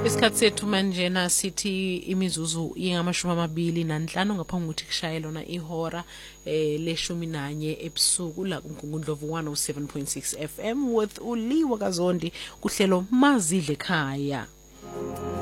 Isikhathi sethu manje sithi imizuzu ingamashumi 25 ngaphambi kokuthi kushaye lona ihora le-11 ebusuku la kuNgundlovu 107.6 FM with uLiwa Kazondi kuhlelo Mazidle Ekhaya.